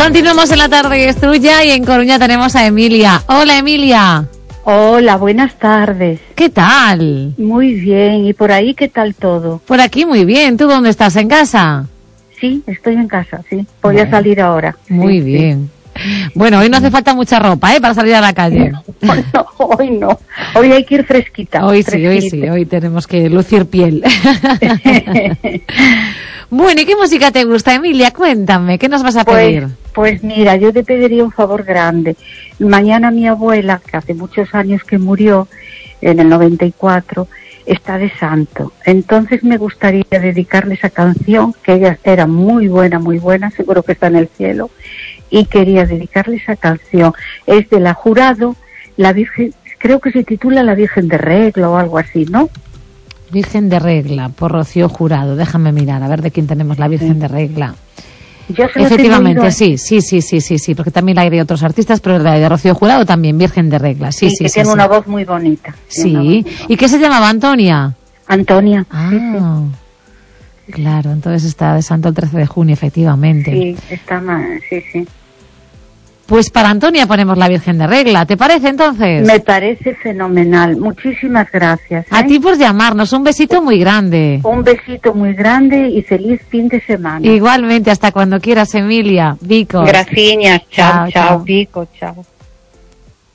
Continuamos en La Tarde es Tuya y en Coruña tenemos a Emilia. Hola, Emilia. Hola, buenas tardes. ¿Qué tal? Muy bien, ¿y por ahí qué tal todo? Por aquí muy bien. ¿Tú dónde estás? ¿En casa? Sí, estoy en casa, sí. Voy a salir ahora. Muy sí, bien. Sí. Bueno, hoy no hace falta mucha ropa, para salir a la calle. No, hoy no. Hoy hay que ir fresquita. Hoy sí, hoy tenemos que lucir piel. Bueno, ¿y qué música te gusta, Emilia? Cuéntame, ¿qué nos vas a pedir? Pues mira, yo te pediría un favor grande. Mañana mi abuela, que hace muchos años que murió, en el 94, está de santo. Entonces me gustaría dedicarle esa canción, que ella era muy buena, seguro que está en el cielo, y quería dedicarle esa canción. Es de la Jurado, la Virgen, creo que se titula La Virgen de Regla o algo así, ¿no? Virgen de Regla, por Rocío Jurado. Déjame mirar, a ver de quién tenemos la Virgen de Regla. Efectivamente, sí, porque también hay de otros artistas, pero la de Rocío Jurado también, Virgen de Regla. Sí, que tiene una voz muy bonita. Sí, ¿y qué se llamaba? Antonia. Antonia. Ah, sí. Claro, entonces está de santo el 13 de junio, efectivamente. Sí, está mal, sí. Pues para Antonia ponemos la Virgen de Regla, ¿te parece entonces? Me parece fenomenal, muchísimas gracias. A ti por llamarnos, un besito muy grande. Un besito muy grande y feliz fin de semana. Igualmente, hasta cuando quieras, Emilia. Vicos. Gracias, chao, Vico, chao.